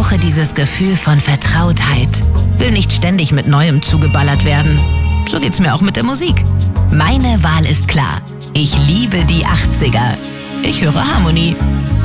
brauche dieses Gefühl von Vertrautheit. Will nicht ständig mit Neuem zugeballert werden. So geht's mir auch mit der Musik. Meine Wahl ist klar. Ich liebe die 80er. Ich höre Harmonie.